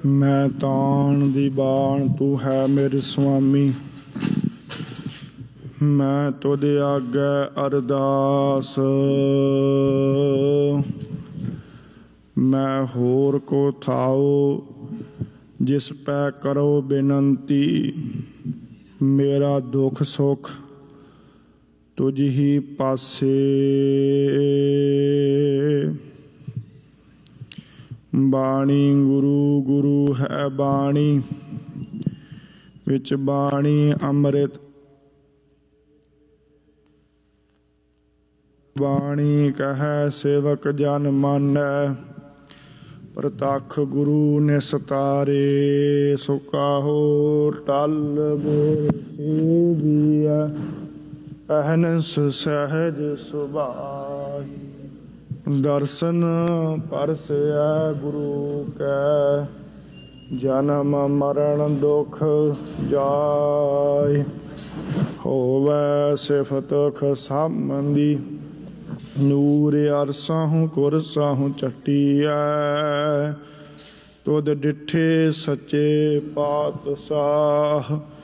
ਮੈਂ ਤਾਣ ਦੀ ਬਾਣ ਤੂੰ ਹੈ ਮੇਰੇ ਸੁਆਮੀ। ਮੈਂ ਤੁਧ ਆਗੇ ਅਰਦਾਸ, ਮੈਂ ਹੋਰ ਕੋ ਥਾਓ ਜਿਸ ਪੈ ਕਰੋ ਬੇਨੰਤੀ। ਮੇਰਾ ਦੁੱਖ ਸੁੱਖ ਤੁਝ ਹੀ ਪਾਸੇ। ਬਾਣੀ ਗੁਰੂ ਗੁਰੂ ਹੈ ਬਾਣੀ, ਵਿੱਚ ਬਾਣੀ ਅੰਮ੍ਰਿਤ। ਬਾਣੀ ਕਹੈ ਸੇਵਕ ਜਨ ਮਾਨੈ, ਪ੍ਰਤੱਖ ਗੁਰੂ ਨਿਸਤਾਰੇ। ਸੋ ਕਾਹੋ ਟਲ ਗੁਰ ਸੇਵੀਐ, ਅਹਨਸ ਸਹਿਜ ਸੁਭਾਈ। ਦਰਸ਼ਨ ਪਰਸੈ ਗੁਰੂ ਕੈ, ਜਨਮ ਮਰਨ ਦੁਖ ਜਾਇ। ਹੋਵੈ ਸਿਫਤ ਖਸਮੰਦੀ, ਨੂਰ ਅਰਸਾਹੂੰ ਕੁਰਸਾਹੂੰ ਚੱਟੀਐ। ਤੁਧ ਡਿਠੇ ਸੱਚੇ ਪਾਤਸ਼ਾਹ,